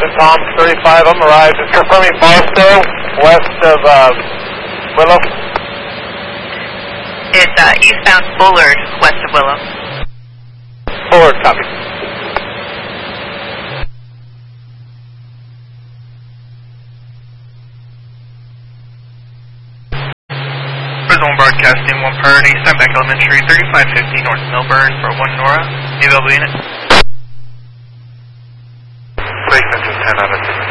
Tom 35, I'm arrived. It's confirming Barstow, west of Willow. It's eastbound Bullard, west of Willow. Bullard, copy. Visual broadcasting 1 priority, Steinbeck Elementary, 3550 North Millburn for 1 Nora. Available unit. Place engine 10 out of 6.